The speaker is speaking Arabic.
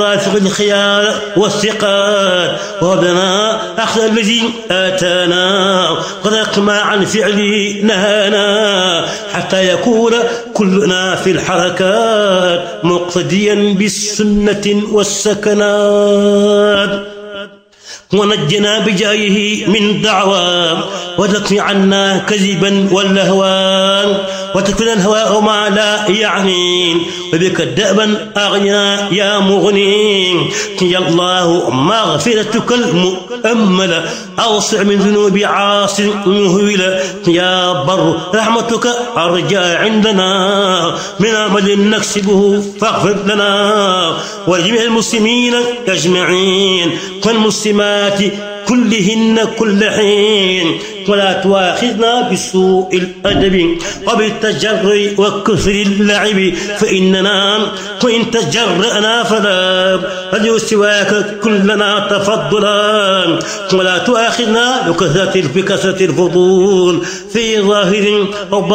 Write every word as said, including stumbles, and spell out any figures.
رافق الخيار والثقات وهبنا أخذ الذي آتانا وذقنا عن فعله نهانا حتى يكون كلنا في الحركات مقتديا بالسنة والسكنات ونجنا بجاهه من دعوى وتكفي عنا كذبا واللهوان وتكفنا الهواء ما لا يعني وبك دأبا أغنى يا مغني يا الله مغفرتك المؤملة أوسع من ذنوب عاص مهولة يا بر رحمتك أرجى عندنا من عمل نكسبه فاغفر لنا ولجميع المسلمين أجمعين والمسلمات كلهن كل حين ولا تواخذنا بسوء الأدب وبالتجرع وكثر اللعب فإننا وإن تجرأنا فلا رجو سواك كلنا تفضلا ولا تواخذنا بكثرة الفضول في ظاهر